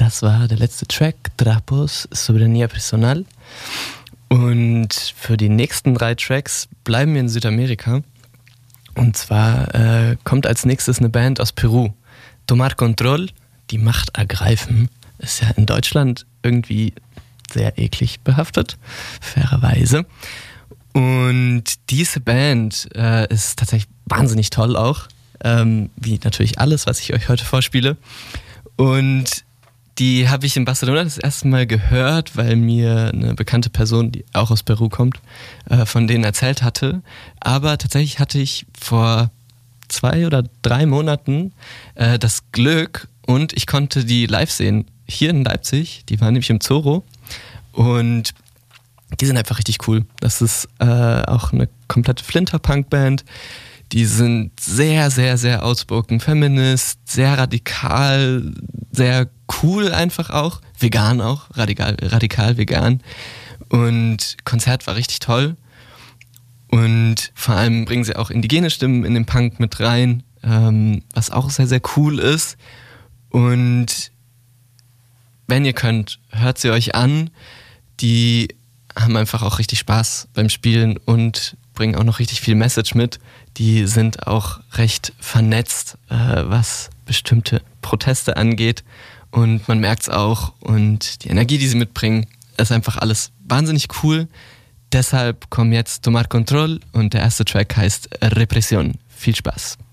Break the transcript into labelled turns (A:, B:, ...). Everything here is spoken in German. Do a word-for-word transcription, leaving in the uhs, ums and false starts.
A: Das war der letzte Track, Trapos Soberanía Personal. Und für die nächsten drei Tracks bleiben wir in Südamerika. Und zwar äh, kommt als nächstes eine Band aus Peru. Tomar Control, die Macht ergreifen. Ist ja in Deutschland irgendwie sehr eklig behaftet, fairerweise. Und diese Band äh, ist tatsächlich wahnsinnig toll auch. Ähm, wie natürlich alles, was ich euch heute vorspiele. Und die habe ich in Barcelona das erste Mal gehört, weil mir eine bekannte Person, die auch aus Peru kommt, äh, von denen erzählt hatte. Aber tatsächlich hatte ich vor zwei oder drei Monaten äh, das Glück und ich konnte die live sehen. Hier in Leipzig, die waren nämlich im Zorro und die sind einfach richtig cool. Das ist äh, auch eine komplette Flinterpunk-Band. Die sind sehr, sehr, sehr outspoken Feminist, sehr radikal, sehr cool einfach auch. Vegan auch, radikal, radikal vegan. Und Konzert war richtig toll. Und vor allem bringen sie auch indigene Stimmen in den Punk mit rein, ähm, was auch sehr, sehr cool ist. Und wenn ihr könnt, hört sie euch an. Die haben einfach auch richtig Spaß beim Spielen und bringen auch noch richtig viel Message mit. Die sind auch recht vernetzt, äh, was bestimmte Proteste angeht. Und man merkt es auch. Und die Energie, die sie mitbringen, ist einfach alles wahnsinnig cool. Deshalb kommen jetzt Tomar Control und der erste Track heißt Represión. Viel Spaß.